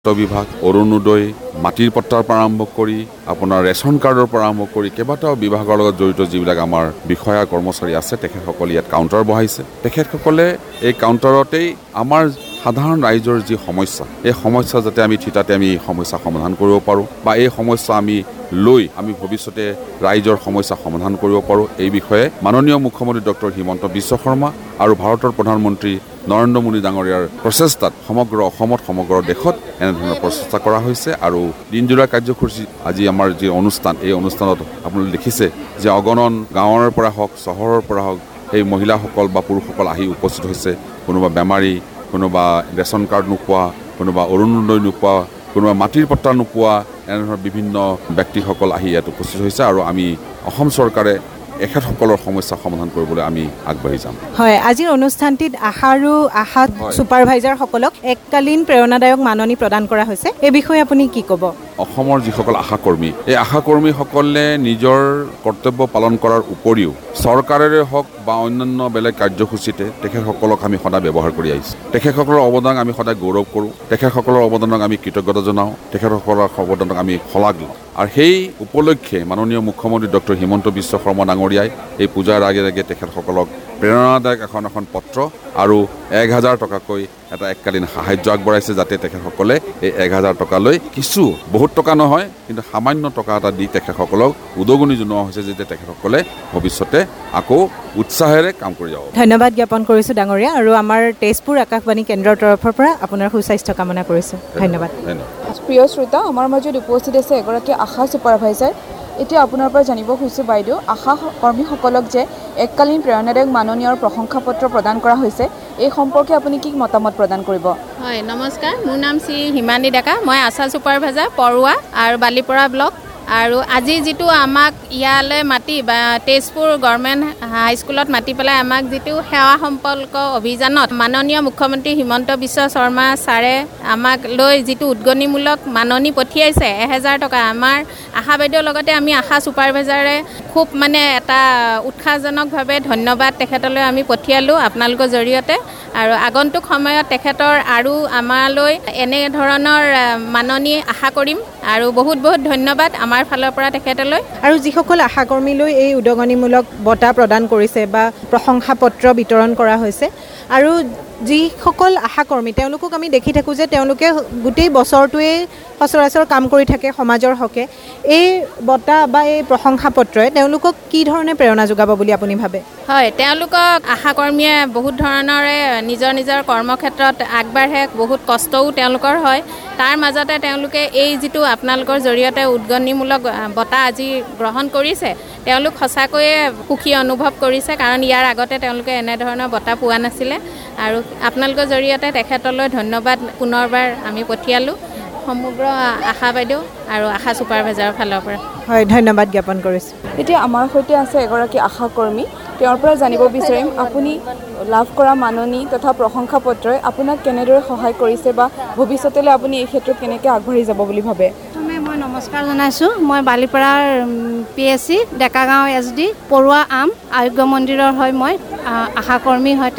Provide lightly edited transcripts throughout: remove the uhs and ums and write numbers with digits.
বিভাগ, অৰুণোদয়, মাটিৰ পট্টাৰ পৰা আৰম্ভ কৰি আপোনাৰ ৰেচন কাৰ্ডৰ পৰা আৰম্ভ কৰি কেইবাটাও বিভাগৰ লগত জড়িত যিবিলাক আমাৰ বিষয়া কৰ্মচাৰী আছে তেখেতসকলে ইয়াত কাউণ্টাৰ বহাইছে। তেখেতসকলে এই কাউণ্টাৰতেই আমাৰ সাধাৰণ ৰাইজৰ যি সমস্যা, এই সমস্যা যাতে আমি থিতাতে আমি সমস্যা সমাধান কৰিব পাৰোঁ বা এই সমস্যা আমি লৈ আমি ভৱিষ্যতে ৰাইজৰ সমস্যা সমাধান কৰিব পাৰোঁ, এই বিষয়ে মাননীয় মুখ্যমন্ত্ৰী ডক্টৰ হিমন্ত বিশ্ব শৰ্মা আৰু ভাৰতৰ প্ৰধানমন্ত্ৰী নৰেন্দ্ৰ মোদী ডাঙৰীয়াৰ প্ৰচেষ্টাত সমগ্ৰ অসমত সমগ্ৰ দেশত এনেধৰণৰ প্ৰচেষ্টা কৰা হৈছে। আৰু দিনজোৰা কাৰ্যসূচী আজি আমাৰ যি অনুষ্ঠান, এই অনুষ্ঠানত আপোনালোকে দেখিছে যে অগণন গাঁৱৰ পৰা হওক চহৰৰ পৰা হওক এই মহিলাসকল বা পুৰুষসকল আহি উপস্থিত হৈছে। কোনোবা বেমাৰী, কোনোবা ৰেচন কাৰ্ড নোপোৱা, কোনোবা অৰুণোদয় নোপোৱা, কোনোবা মাটিৰ পট্টা নোপোৱা, এনেধৰণৰ বিভিন্ন ব্যক্তিসকল আহি ইয়াত উপস্থিত হৈছে। আৰু আমি অসম চৰকাৰে এখেতসকলৰ সমস্যা সমাধান কৰিবলৈ আমি আগবাঢ়ি যাম। হয়, আজিৰ অনুষ্ঠানটিত আশা আৰু আশা ছুপাৰভাইজাৰসকলক এককালীন প্ৰেৰণাদায়ক মাননি প্ৰদান কৰা হৈছে। এই বিষয়ে আপুনি কি ক'ব? অসমৰ যিসকল আশাকৰ্মী, এই আশাকৰ্মীসকলে নিজৰ কৰ্তব্য পালন কৰাৰ উপৰিও চৰকাৰেৰে হওক বা অন্যান্য বেলেগ কাৰ্যসূচীতে তেখেতসকলক আমি সদায় ব্যৱহাৰ কৰি আহিছোঁ। তেখেতসকলৰ অৱদান আমি সদায় গৌৰৱ কৰোঁ, তেখেতসকলৰ অৱদানক আমি কৃতজ্ঞতা জনাওঁ, তেখেতসকলৰ অৱদানক আমি শলাগ লওঁ। আৰু সেই উপলক্ষে মাননীয় মুখ্যমন্ত্ৰী ডক্টৰ হিমন্ত বিশ্ব শৰ্মা ডাঙৰীয়াই এই পূজাৰ আগে আগে তেখেতসকলক প্ৰেৰণাদায়ক এখন পত্ৰ আৰু ১,০০০ টকাকৈ এটা এককালীন সাহায্য আগবঢ়াইছে, যাতে তেখেতসকলে এই ১,০০০ টকালৈ কিছু বহুত টকা নহয় কিন্তু সামান্য টকা এটা দি তেখেতসকলক উদগনি জনোৱা হৈছে, যেতিয়া তেখেতসকলে ভৱিষ্যতে আকৌ উৎসাহেৰে কাম কৰি যাব। ধন্যবাদ জ্ঞাপন কৰিছোঁ ডাঙৰীয়া, আৰু আমাৰ তেজপুৰ আকাশবাণী কেন্দ্ৰৰ তৰফৰ পৰা আপোনাৰ সুস্বাস্থ্য কামনা কৰিছোঁ। ধন্যবাদ। প্ৰিয় শ্ৰোতা, আমাৰ মাজত উপস্থিত আছে এগৰাকী আশা ছুপাৰভাইজাৰ। এতিয়া আপোনাৰ পৰা জানিব খুজিছোঁ বাইদেউ, আশা কৰ্মীসকলক যে এককালীন প্ৰেৰণাদায়ক মাননি আৰু প্ৰশংসা পত্ৰ প্ৰদান কৰা হৈছে, এই সম্পৰ্কে আপুনি কি মতামত প্ৰদান কৰিব? হয়, নমস্কাৰ। মোৰ নাম শ্ৰী হিমানী ডেকা। মই আশা ছুপাৰভাইজাৰ পৰুৱা আৰু বালিপৰা ব্লক। আৰু আজি যিটো আমাক ইয়ালৈ মাতি বা তেজপুৰ গভৰ্ণমেণ্ট হাইস্কুলত মাতি পেলাই আমাক যিটো সেৱা সম্পৰ্ক অভিযানত মাননীয় মুখ্যমন্ত্ৰী হিমন্ত বিশ্ব শৰ্মা ছাৰে আমাক লৈ যিটো উদগনিমূলক মাননি পঠিয়াইছে ১,০০০ টকা, আমাৰ আশা বাইদেউৰ লগতে আমি আশা ছুপাৰভাইজাৰে খুব এটা উৎসাহজনকভাৱে ধন্যবাদ তেখেতলৈ আমি পঠিয়ালোঁ আপোনালোকৰ জৰিয়তে। আৰু আগন্তুক সময়ত তেখেতৰ আৰু আমালৈ এনেধৰণৰ মাননি আশা কৰিম। আৰু বহুত বহুত ধন্যবাদ আমাৰ ফালৰ পৰা তেখেতলৈ। আৰু যিসকল আশাকৰ্মীলৈ এই উদগনিমূলক বঁটা প্ৰদান কৰিছে বা প্ৰশংসা পত্ৰ বিতৰণ কৰা হৈছে, আৰু যিসকল আশাকৰ্মী তেওঁলোকক আমি দেখি থাকোঁ যে তেওঁলোকে গোটেই বছৰটোৱে সচৰাচৰ কাম কৰি থাকে সমাজৰ হকে, এই বঁটা বা এই প্ৰশংসা পত্ৰই তেওঁলোকক কি ধৰণে প্ৰেৰণা যোগাব বুলি আপুনি ভাবে? হয়, তেওঁলোকক আশাকৰ্মীয়ে বহুত ধৰণৰে নিজৰ নিজৰ কৰ্মক্ষেত্ৰত আগবাঢ়ে, বহুত কষ্টও তেওঁলোকৰ হয়। তাৰ মাজতে তেওঁলোকে এই যিটো আপোনালোকৰ জৰিয়তে উদগনিমূলক বঁটা আজি গ্ৰহণ কৰিছে, তেওঁলোক সঁচাকৈয়ে সুখী অনুভৱ কৰিছে, কাৰণ ইয়াৰ আগতে তেওঁলোকে এনেধৰণৰ বঁটা পোৱা নাছিলে। আৰু আপোনালোকৰ জৰিয়তে তেখেতলৈ ধন্যবাদ পুনৰবাৰ আমি পঠিয়ালোঁ সমগ্ৰ আশা বাইদেউ আৰু আশা ছুপাৰভাইজাৰৰ ফালৰ পৰা। হয়, ধন্যবাদ জ্ঞাপন কৰিছোঁ। এতিয়া আমাৰ সৈতে আছে এগৰাকী আশাকৰ্মী। তেওঁৰ পৰা জানিব বিচাৰিম আপুনি লাভ কৰা মাননি তথা প্ৰশংসা পত্ৰই আপোনাক কেনেদৰে সহায় কৰিছে বা ভৱিষ্যতলৈ আপুনি এই ক্ষেত্ৰত কেনেকৈ আগবাঢ়ি যাব বুলি ভাবে? মই নমস্কাৰ জনাইছোঁ। মই বালিপাৰাৰ PSC ডেকাগাঁও SD পৰুৱা আম আৰোগ্য মন্দিৰৰ হয়। মই আশাকৰ্মী হয়।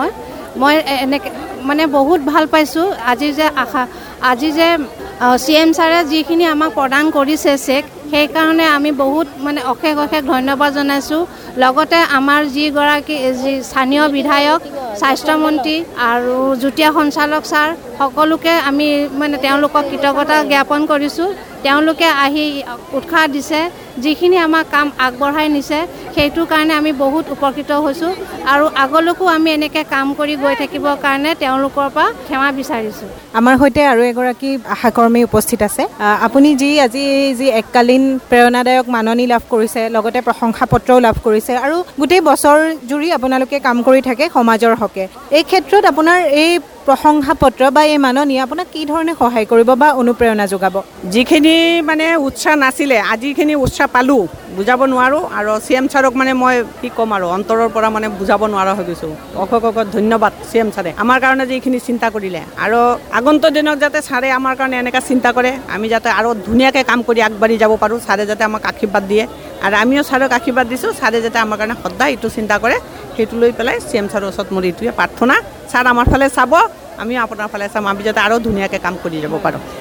মই এনেকৈ বহুত ভাল পাইছোঁ আজি যে CM ছাৰে যিখিনি আমাক প্ৰদান কৰিছে চেক, সেইকাৰণে আমি বহুত অশেষ ধন্যবাদ জনাইছোঁ। লগতে আমাৰ যি স্থানীয় বিধায়ক, স্বাস্থ্যমন্ত্ৰী আৰু যুটীয়া সঞ্চালক ছাৰ সকলোকে আমি তেওঁলোকক কৃতজ্ঞতা জ্ঞাপন কৰিছোঁ। তেওঁলোকে আহি উৎসাহ দিছে, যিখিনি আমাৰ কাম আগবঢ়াই নিছে, সেইটোৰ কাৰণে আমি বহুত উপকৃত হৈছোঁ। আৰু আগলৈকো আমি এনেকৈ কাম কৰি গৈ থাকিবৰ কাৰণে তেওঁলোকৰ পৰা ক্ষমা বিচাৰিছোঁ। আমাৰ সৈতে আৰু এগৰাকী আশাকৰ্মী উপস্থিত আছে। আপুনি আজি এককালীন প্ৰেৰণাদায়ক মাননি লাভ কৰিছে, লগতে প্ৰশংসা পত্ৰও লাভ কৰিছে, আৰু গোটেই বছৰ জুৰি আপোনালোকে কাম কৰি থাকে সমাজৰ হকে, এই ক্ষেত্ৰত আপোনাৰ এই প্ৰশংসা পত্ৰ বা এই মাননি আপোনাক কি ধৰণে সহায় কৰিব বা অনুপ্ৰেৰণা যোগাব? যিখিনি উৎসাহ নাছিলে, আজিখিনি উৎসাহ পালোঁ, বুজাব নোৱাৰোঁ। আৰু CM ছাৰক মই কি ক'ম আৰু অন্তৰৰ পৰা বুজাব নোৱাৰা হৈ গৈছোঁ। অশেষ ধন্যবাদ CM ছাৰে আমাৰ কাৰণে যিখিনি চিন্তা কৰিলে, আৰু আগন্তুক দিনত যাতে ছাৰে আমাৰ কাৰণে এনেকৈ চিন্তা কৰে, আমি যাতে আৰু ধুনীয়াকৈ কাম কৰি আগবাঢ়ি যাব পাৰোঁ। ছাৰে যাতে আমাক আশীৰ্বাদ দিয়ে, আৰু আমিও ছাৰক আশীৰ্বাদ দিছোঁ। ছাৰে যাতে আমাৰ কাৰণে সদায় এইটো চিন্তা কৰে, সেইটো লৈ পেলাই CM ছাৰৰ ওচৰত মোৰ এইটোৱে প্ৰাৰ্থনা। ছাৰ আমাৰ ফালে চাব, আমি আপোনাৰ ফালে চাম, আমি যাতে আৰু ধুনীয়াকৈ কাম কৰি যাব পাৰোঁ।